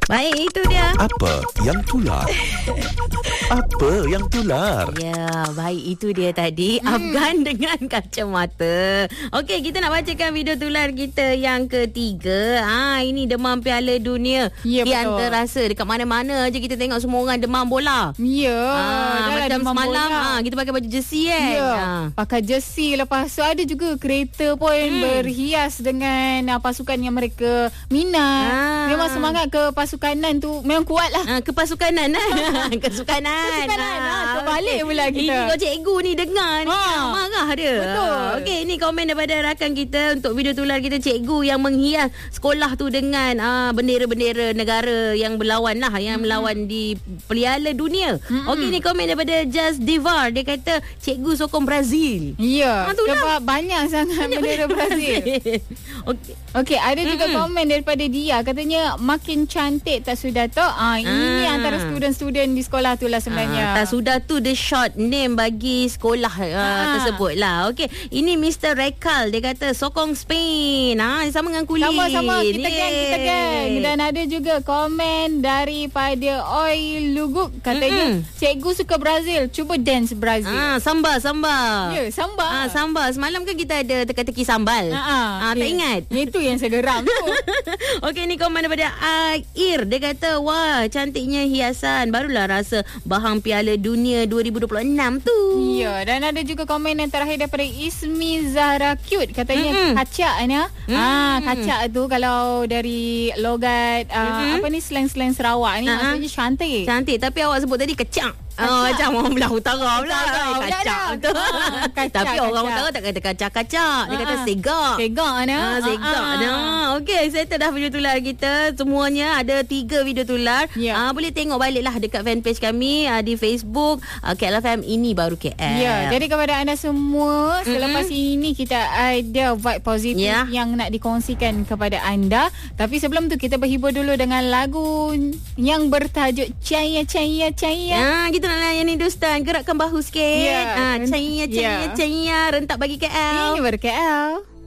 Baik, itu dia. Apa yang tular? Apa yang tular? Ya, baik, itu dia tadi. Afgan dengan kacamata. Okey, kita nak bacakan video tular kita yang ketiga. Ini demam Piala Dunia. Ya, Kian betul. terasa dekat mana-mana je kita tengok semua orang demam bola. Ya, Macam semalam kita pakai baju jersey kan. Ya, pakai jersey. Lepas tu ada juga kereta pun berhias dengan pasukan yang mereka minat. Memang semangat kepasukanan tu memang kuat lah. Kepasukanan Kesukanan Terbalik pula kita. Ini kau cikgu ni dengar ni marah dia. Betul. Okey, ni komen daripada rakan kita untuk video tular kita, cikgu yang menghias sekolah tu dengan bendera-bendera negara yang berlawan lah, yang melawan di Piala Dunia. Okey, ni komen daripada Just Divar. Dia kata cikgu sokong Brazil. Ya, itulah. sebab banyak sangat bendera Brazil. Okey, ada juga komen daripada dia. Katanya makin cantik tak sudah tu. Ini antara student-student di sekolah tu lah sebenarnya. Tak sudah tu the short name bagi sekolah tersebut lah. Okey, ini Mr. Rekal. Dia kata sokong Spain. Sama dengan kulit. Sama-sama, kita geng. Dan ada juga komen daripada Oi Luguk. Katanya cikgu suka Brazil, cuba dance Brazil. Samba. Ya, samba. Samba. Semalam kan kita ada teka-teki sambal. Tak ingat? Itu yang saya geram tu. Okey, ni komen daripada Air. Dia kata, wah, cantiknya hiasan. Barulah rasa bahang Piala Dunia 2026 tu. Ya, dan ada juga komen yang terakhir daripada Ismi Zahra Cute. Katanya kacak ni. Kacak tu kalau dari logat apa ni, slang-slang Sarawak ni maksudnya cantik. Cantik, tapi awak sebut tadi kecak. Macam orang belah utara pula. Kacak betul. Tapi orang utara tak kata kacak-kacak. Dia kata segak. Segak ni. Segak ni. Okey, settle dah video tular kita. Semuanya ada 3 video tular. Boleh tengok balik lah dekat fanpage kami di Facebook KLFM Ini Baru KL. Ya, jadi kepada anda semua, selepas ini kita ada vibe positif yang nak dikongsikan kepada anda. Tapi sebelum tu kita berhibur dulu dengan lagu yang bertajuk Caya. Kita nak layan Hindustan. Gerakkan bahu sikit. Caya. Rentak bagi KL. Ini baru KL.